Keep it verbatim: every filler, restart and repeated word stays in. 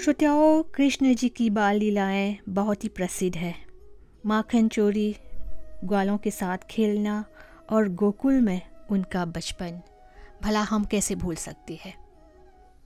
श्रोताओं, कृष्ण जी की बाल लीलाएं बहुत ही प्रसिद्ध है। माखन चोरी, ग्वालों के साथ खेलना और गोकुल में उनका बचपन, भला हम कैसे भूल सकते हैं।